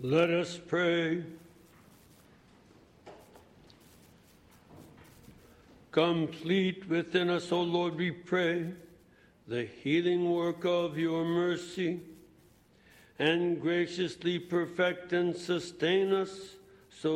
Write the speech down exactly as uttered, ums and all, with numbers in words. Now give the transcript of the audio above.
Let us pray. Complete within us, O Lord, we pray, the healing work of your mercy, and graciously perfect and sustain us